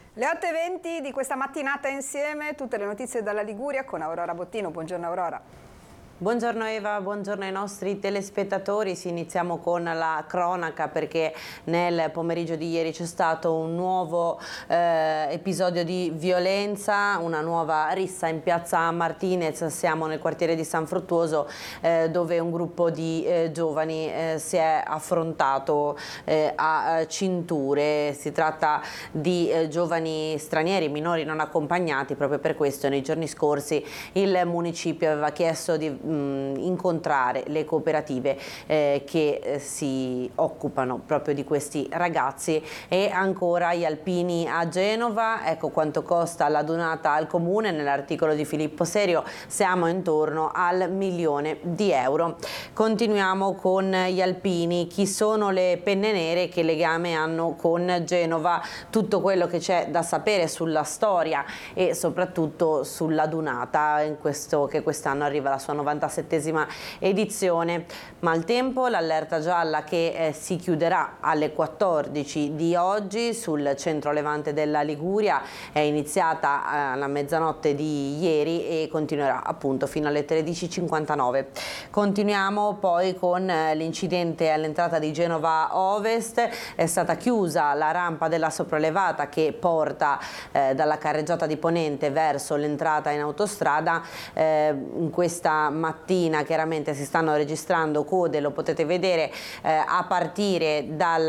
Le 8:20 di questa mattinata insieme, tutte le notizie dalla Liguria con Aurora Bottino. Buongiorno Aurora. Buongiorno Eva, buongiorno ai nostri telespettatori. Iniziamo con la cronaca perché nel pomeriggio di ieri c'è stato un nuovo episodio di violenza, una nuova rissa in piazza Martinez. Siamo nel quartiere di San Fruttuoso dove un gruppo di giovani si è affrontato a cinture. Si tratta di giovani stranieri, minori non accompagnati. Proprio per questo nei giorni scorsi il municipio aveva chiesto di incontrare le cooperative che si occupano proprio di questi ragazzi. E ancora gli alpini a Genova, ecco quanto costa l'adunata al comune. Nell'articolo di Filippo Serio siamo intorno al €1.000.000. Continuiamo con gli alpini. Chi sono le penne nere, che legame hanno con Genova? Tutto quello che c'è da sapere sulla storia e soprattutto sull'adunata che quest'anno arriva alla sua 97esima edizione. Maltempo, l'allerta gialla che si chiuderà alle 14 di oggi sul centro levante della Liguria, è iniziata alla mezzanotte di ieri e continuerà appunto fino alle 13:59. Continuiamo poi con l'incidente all'entrata di Genova Ovest. È stata chiusa la rampa della sopraelevata che porta dalla carreggiata di Ponente verso l'entrata in autostrada. In questa mattina chiaramente si stanno registrando code, lo potete vedere a partire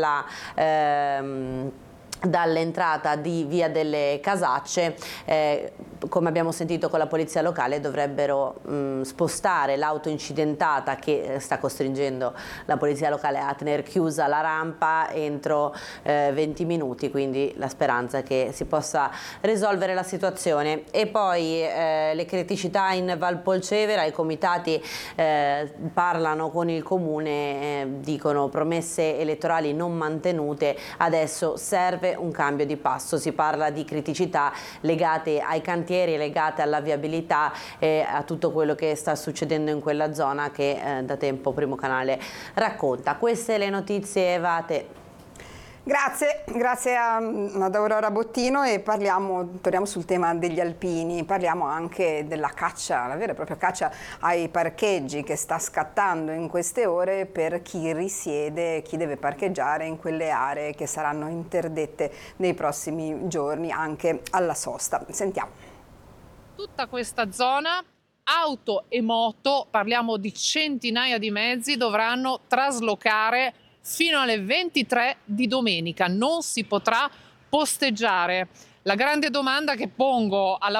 dall'entrata di Via delle Casacce. Come abbiamo sentito con la polizia locale, dovrebbero spostare l'auto incidentata che sta costringendo la polizia locale a tenere chiusa la rampa entro 20 minuti, quindi la speranza è che si possa risolvere la situazione. E poi le criticità in Valpolcevera, i comitati parlano con il comune, dicono promesse elettorali non mantenute, adesso serve un cambio di passo. Si parla di criticità legate ai cantieri, legate alla viabilità e a tutto quello che sta succedendo in quella zona che da tempo Primo Canale racconta. Queste le notizie, Eva, a te. Grazie ad Aurora Bottino e torniamo sul tema degli alpini, parliamo anche della caccia, la vera e propria caccia ai parcheggi che sta scattando in queste ore per chi risiede, chi deve parcheggiare in quelle aree che saranno interdette nei prossimi giorni anche alla sosta. Sentiamo. Tutta questa zona, auto e moto, parliamo di centinaia di mezzi, dovranno traslocare fino alle 23 di domenica. Non si potrà posteggiare. La grande domanda che pongo alla